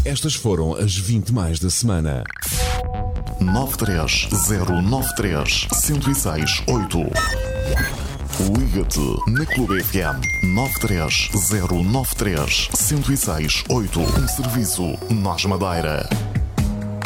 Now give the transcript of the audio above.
Estas foram as 20 mais da semana. 93093-1068. Liga-te na Clube FM 93093-1068. Um serviço Nós Madeira.